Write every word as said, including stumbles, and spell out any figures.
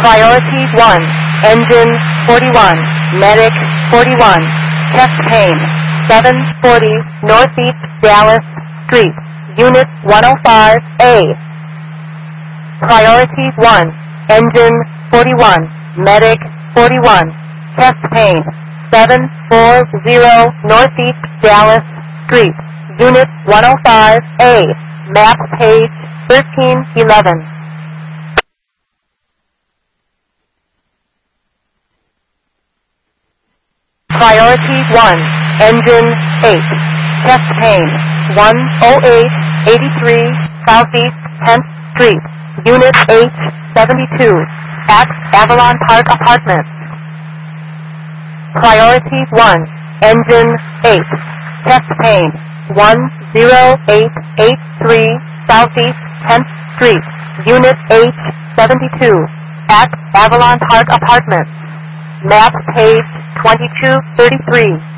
Priority one, Engine forty-one, Medic forty-one, Chest Pain, seven forty Northeast Dallas Street, Unit one oh five A. Priority one, Engine forty-one, Medic forty-one, Chest Pain, seven forty Northeast Dallas Street, Unit one oh five A, map page thirteen eleven. Priority one, Engine eight, Chest Pain, one oh eight eighty-three Southeast tenth Street, Unit H seventy-two, at Avalon Park Apartments. Priority one, Engine eight, Chest Pain, one oh eight eighty-three Southeast tenth Street, Unit H seventy-two, at Avalon Park Apartments. Map page twenty-two thirty-three.